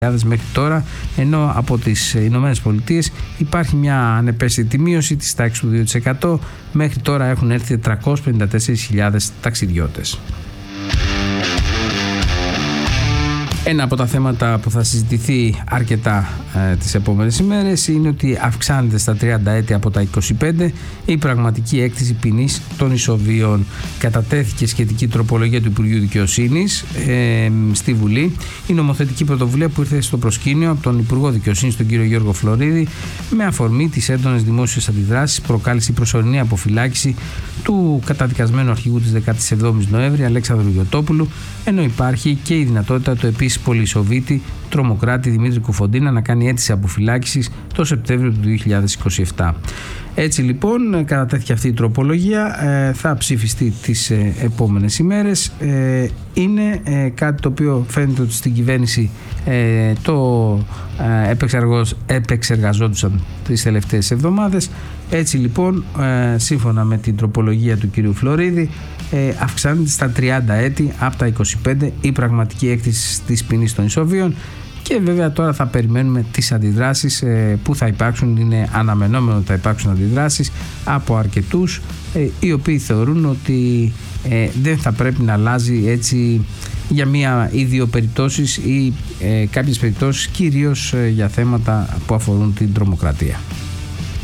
μέχρι τώρα, ενώ από τις Ηνωμένες Πολιτείες υπάρχει μια ανεπαίσθητη μείωση της τάξης του 2%. Μέχρι τώρα έχουν έρθει 354.000 ταξιδιώτες. Ένα από τα θέματα που θα συζητηθεί αρκετά τις επόμενες ημέρες είναι ότι αυξάνεται στα 30 έτη από τα 25 η πραγματική έκτηση ποινής των ισοβίων. Κατατέθηκε σχετική τροπολογία του Υπουργείου Δικαιοσύνης στη Βουλή. Η νομοθετική πρωτοβουλία που ήρθε στο προσκήνιο από τον Υπουργό Δικαιοσύνης, τον κύριο Γιώργο Φλωρίδη, με αφορμή τις έντονες δημόσιες αντιδράσεις, προκάλεσε η προσωρινή αποφυλάκηση του καταδικασμένου αρχηγού της 17ης Νοέμβρη, Αλέξανδρου Γιωτόπουλου, ενώ υπάρχει και η δυνατότητα του επίσης πολυσοβίτη τρομοκράτη Δημήτρη Κουφοντίνα να κάνει αίτηση αποφυλάκησης το Σεπτέμβριο του 2027. Έτσι λοιπόν κατατέθηκε αυτή η τροπολογία, θα ψηφιστεί τις επόμενες ημέρες. Είναι κάτι το οποίο φαίνεται ότι στην κυβέρνηση το επεξεργαζόντουσαν τις τελευταίες εβδομάδες. Έτσι λοιπόν, σύμφωνα με την τροπολογία του κυρίου Φλωρίδη, αυξάνεται στα 30 έτη από τα 25 η πραγματική έκτηση της ποινής των ισοβίων. Και βέβαια τώρα θα περιμένουμε τις αντιδράσεις που θα υπάρξουν. Είναι αναμενόμενο ότι θα υπάρξουν αντιδράσεις από αρκετούς οι οποίοι θεωρούν ότι δεν θα πρέπει να αλλάζει έτσι για μία ή δύο περιπτώσεις ή κάποιες περιπτώσεις, κυρίως για θέματα που αφορούν την τρομοκρατία.